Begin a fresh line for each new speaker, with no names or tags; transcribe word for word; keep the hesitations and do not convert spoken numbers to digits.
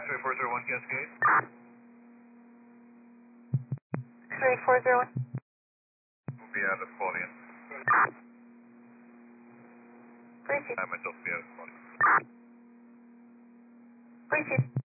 X-ray four zero one Cascade.
X-ray four zero one.
We'll be out of Quality.
Appreciate.
I myself will be out of Quality.
Appreciate.